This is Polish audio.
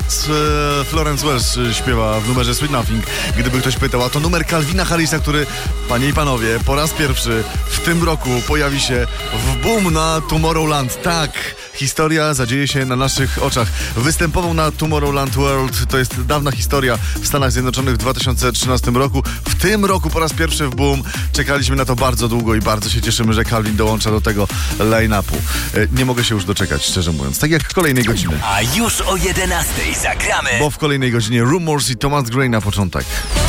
Florence Welch śpiewa w numerze Sweet Nothing. Gdyby ktoś pytał, a to numer Calvina Harrisa, który, panie i panowie, po raz pierwszy w tym roku pojawi się w boom na Tomorrowland. Tak, historia zadzieje się na naszych oczach. Występował na Tomorrowland World, to jest dawna historia w Stanach Zjednoczonych w 2013 roku. W tym roku po raz pierwszy w boom. Czekaliśmy na to bardzo długo i bardzo się cieszymy, że Calvin dołącza do tego line-upu. Nie mogę się już doczekać, szczerze mówiąc. Tak jak kolejnej godziny. A już o 11 zagramy. Bo w kolejnej godzinie Rumors i Thomas Gray na początek.